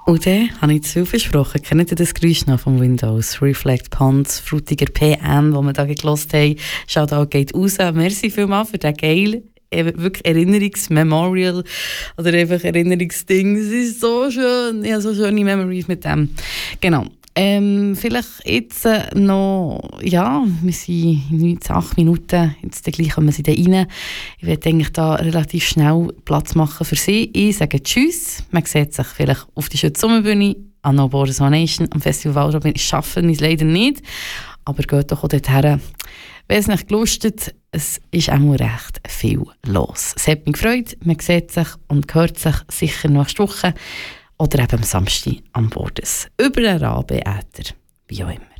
Und dann habe ich zu viel versprochen. Kennt ihr das Geräusch noch vom Windows? Reflect Ponds, Frutiger PM, wo wir da gehört haben. Shoutout geht raus. Merci vielmals für den geil. Wirklich Erinnerungsmemorial oder einfach Erinnerungsding. Es ist so schön. Ich habe so schöne Memories mit dem. Genau. Vielleicht jetzt noch, ja, wir sind 8 Minuten, jetzt gleich kommen sie da rein. Ich werde eigentlich da relativ schnell Platz machen für sie. Ich sage Tschüss. Man sieht sich vielleicht auf die Schütz Sommerbühne, an No Borders No Nation, am Festival Waldrobin. Ich schaffe es leider nicht, aber geht doch auch dorthin. Wenn es nicht gelustet, es ist auch recht viel los. Es hat mich gefreut, man sieht sich und hört sich sicher nächste Woche oder eben am Samstag am Borders. Über den Rabe-Äther, wie auch immer.